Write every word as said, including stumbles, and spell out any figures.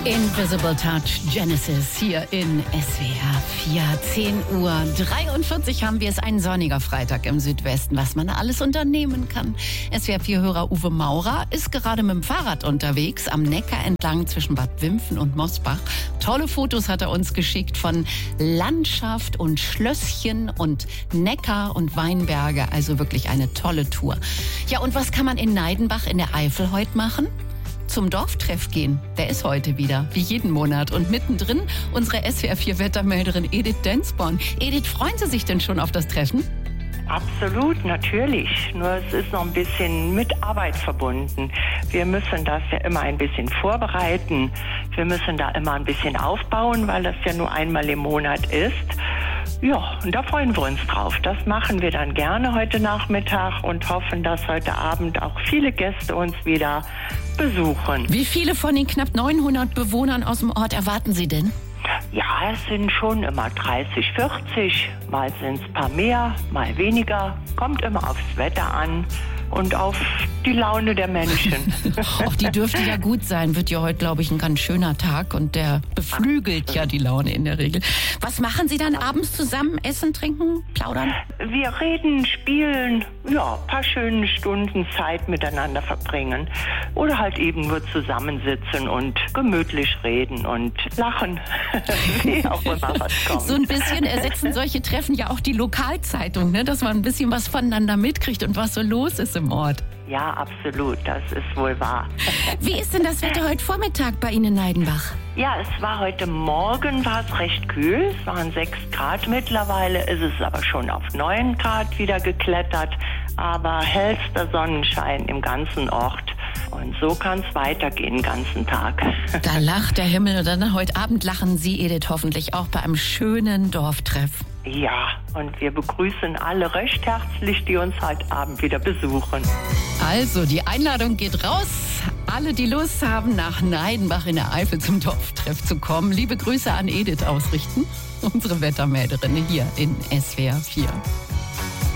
Invisible Touch Genesis hier in S W R vier. zehn Uhr dreiundvierzig haben wir es, ein sonniger Freitag im Südwesten, was man alles unternehmen kann. S W R vier-Hörer Uwe Maurer ist gerade mit dem Fahrrad unterwegs, am Neckar entlang zwischen Bad Wimpfen und Mosbach. Tolle Fotos hat er uns geschickt von Landschaft und Schlösschen und Neckar und Weinberge. Also wirklich eine tolle Tour. Ja, und was kann man in Neidenbach in der Eifel heute machen? Zum Dorftreff gehen. Der ist heute wieder, wie jeden Monat. Und mittendrin unsere S W R vier Wettermelderin Edith Densborn. Edith, freuen Sie sich denn schon auf das Treffen? Absolut, natürlich. Nur es ist noch ein bisschen mit Arbeit verbunden. Wir müssen das ja immer ein bisschen vorbereiten. Wir müssen da immer ein bisschen aufbauen, weil das ja nur einmal im Monat ist. Ja, und da freuen wir uns drauf. Das machen wir dann gerne heute Nachmittag und hoffen, dass heute Abend auch viele Gäste uns wieder besuchen. Wie viele von den knapp neunhundert Bewohnern aus dem Ort erwarten Sie denn? Ja, es sind schon immer dreißig, vierzig. Mal sind es ein paar mehr, mal weniger. Kommt immer aufs Wetter an und auf die Laune der Menschen. Auch die dürfte ja gut sein. Wird ja heute, glaube ich, ein ganz schöner Tag und der beflügelt ja die Laune in der Regel. Was machen Sie dann abends zusammen? Essen, trinken, plaudern? Wir reden, spielen, ja, ein paar schöne Stunden Zeit miteinander verbringen. Oder halt eben nur zusammensitzen und gemütlich reden und lachen. Wie auch immer was kommt. So ein bisschen ersetzen solche Treffen ja auch die Lokalzeitung, ne? Dass man ein bisschen was voneinander mitkriegt und was so los ist im Ort. Ja, absolut, das ist wohl wahr. Wie ist denn das Wetter heute Vormittag bei Ihnen in Neidenbach? Ja, es war heute Morgen, war es recht kühl, es waren sechs Grad, mittlerweile ist es aber schon auf neun Grad wieder geklettert, aber hellster Sonnenschein im ganzen Ort. Und so kann es weitergehen den ganzen Tag. Da lacht der Himmel und dann heute Abend lachen Sie, Edith, hoffentlich auch bei einem schönen Dorftreff. Ja, und wir begrüßen alle recht herzlich, die uns heute Abend wieder besuchen. Also, die Einladung geht raus. Alle, die Lust haben, nach Neidenbach in der Eifel zum Dorftreff zu kommen. Liebe Grüße an Edith ausrichten, unsere Wettermelderin hier in S W R vier.